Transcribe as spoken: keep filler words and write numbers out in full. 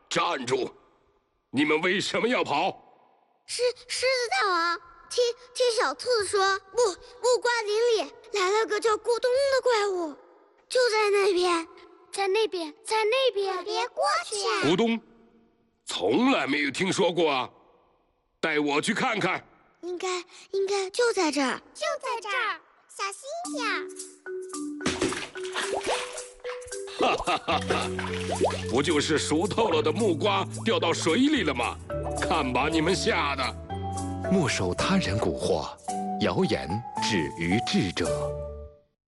站住！你们为什么要跑？ 狮狮子大王，听听小兔子说，木木瓜林里来了个叫咕咚的怪物，就在那边，在那边，在那边， 别过去呀！ 咕咚，从来没有听说过啊！带我去看看。 应该应该就在这儿， 就在这儿，小心点儿！ 哈哈哈哈！不就是熟透了的木瓜掉到水里了吗？看把你们吓的！ 莫受他人蛊惑，谣言止于智者。